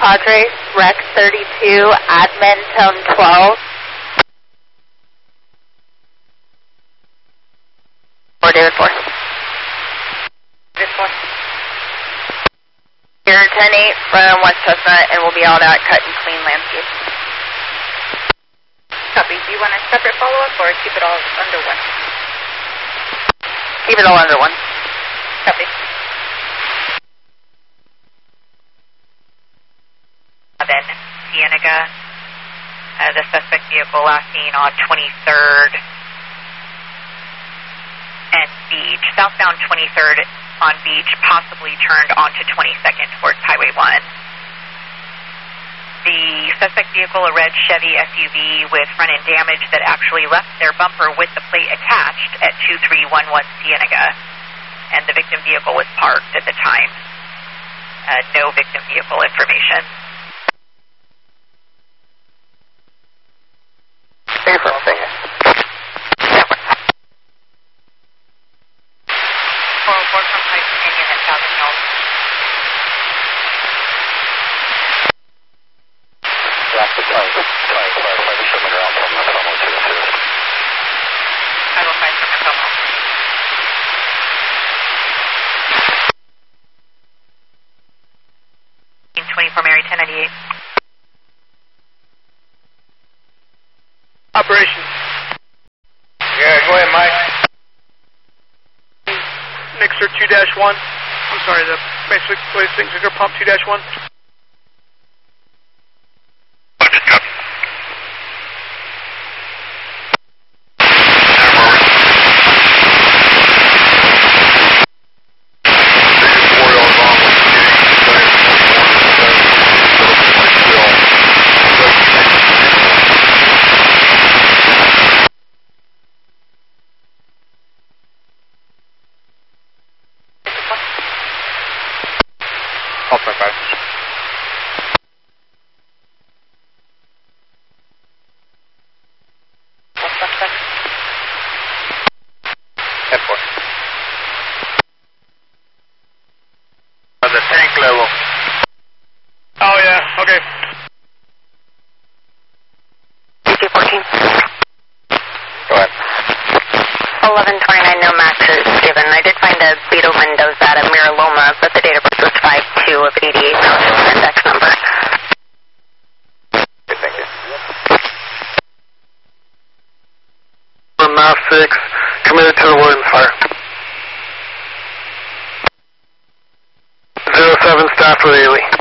Padre, Rec 32, Admin, Tone 12. Or David 4. David 4. Here 10-8 from West Chestnut, and we'll be out at Cut and Clean Landscape. Copy. Do you want a separate follow-up or keep it all under one? Keep it all under one. Copy. Then Cienega, the suspect vehicle last seen on 23rd and Beach, southbound 23rd on Beach, possibly turned onto 22nd towards Highway 1. The suspect vehicle, a red Chevy SUV with front-end damage that actually left their bumper with the plate attached at 2311 Cienega, and the victim vehicle was parked at the time. No victim vehicle information. Thanks for saying it. 404 from High Canyon at Thousand Hills. Drop the time. Clarify the shipment around from Macomb to assist. 505 from Macomb. 24 Mary 1098. Operation. Yeah, go ahead, Mike. Mixer 2-1. I'm sorry, the basic signature pump 2-1. The tank level. Oh, yeah, okay. DC-14. Go ahead. 1129, no max is given. I did find a Beetle Mendoza at a Miraloma, but the date of birth was 5/2 of 88. No, just an index number. Okay, thank you. Mass 6, committed to the Williams fire. 07 Stafford Ely.